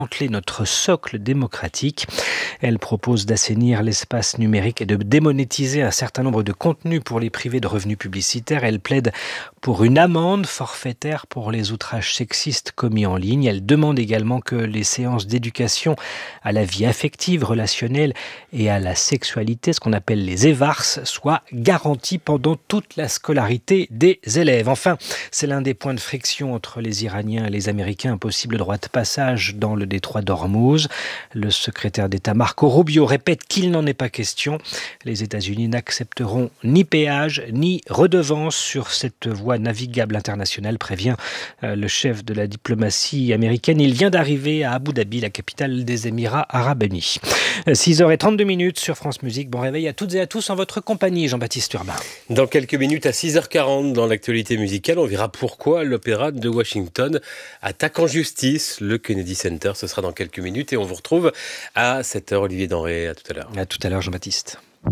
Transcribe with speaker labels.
Speaker 1: démanteler notre socle démocratique. Elle propose d'assainir l'espace numérique et de démonétiser un certain nombre de contenus pour les priver de revenus publicitaires. Elle plaide pour une amende forfaitaire pour les outrages sexistes commis en ligne. Elle demande également que les séances d'éducation à la vie affective, relationnelle et à la sexualité, ce qu'on appelle les EVARS, soient garanties pendant toute la scolarité des élèves. Enfin, c'est l'un des points de friction entre les Iraniens et les Américains, un possible droit de passage dans le détroit d'Ormuz. Le secrétaire d'État Marco Rubio répète qu'il n'en est pas question. Les États-Unis n'accepteront ni péage ni redevance sur cette voie navigable internationale, prévient le chef de la diplomatie américaine. Il vient d'arriver à Abu Dhabi, la capitale des Émirats arabes unis. 6h32 sur France Musique. Bon réveil à toutes et à tous en votre compagnie, Jean-Baptiste Urbain.
Speaker 2: Dans quelques minutes, à 6h40, dans l'actualité musicale, on verra pourquoi l'Opéra de Washington attaque en justice le Kennedy Center. Ce sera dans quelques minutes et on vous retrouve à 7h, Olivier Denré. À tout à l'heure.
Speaker 1: À tout à l'heure, Jean-Baptiste.